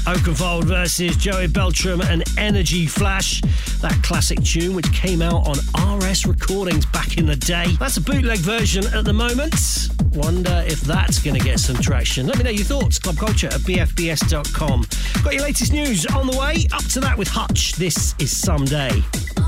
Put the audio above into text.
Oakenfold versus Joey Beltram and Energy Flash. That classic tune which came out on RS Recordings back in the day. That's a bootleg version at the moment. Wonder if that's going to get some traction. Let me know your thoughts. Clubculture@bfbs.com. Got your latest news on the way. Up to that with Hutch. This is Someday.